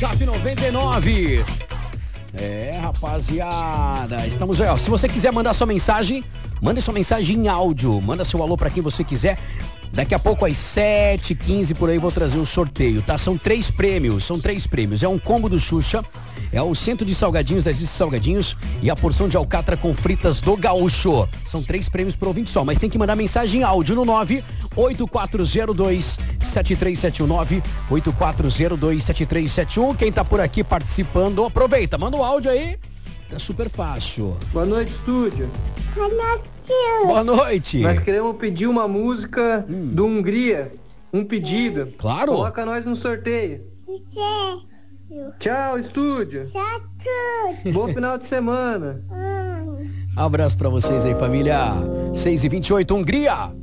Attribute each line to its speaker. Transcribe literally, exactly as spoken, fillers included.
Speaker 1: Zap noventa e nove. É, rapaziada, estamos aí, ó. Se você quiser mandar sua mensagem, mande sua mensagem em áudio. Manda seu alô pra quem você quiser. Daqui a pouco, às sete e quinze, por aí, vou trazer o sorteio, tá? São três prêmios, são três prêmios. É um combo do Xuxa, é o centro de salgadinhos, das salgadinhos e a porção de alcatra com fritas do Gaúcho. São três prêmios pro ouvinte só, mas tem que mandar mensagem em áudio no nove oito quatro zero dois sete três sete um, nove oito quatro zero dois sete três sete um. Quem tá por aqui participando, aproveita, manda o áudio aí. É super fácil.
Speaker 2: Boa noite, estúdio.
Speaker 3: Boa noite.
Speaker 1: Boa noite.
Speaker 2: Nós queremos pedir uma música
Speaker 1: hum.
Speaker 2: do Hungria. Um pedido.
Speaker 1: Claro.
Speaker 2: Coloca nós no sorteio.
Speaker 3: Sério.
Speaker 2: Tchau, estúdio.
Speaker 3: Tchau.
Speaker 2: Bom final de semana.
Speaker 3: Hum.
Speaker 1: Abraço pra vocês aí, família. seis e vinte e oito, Hungria.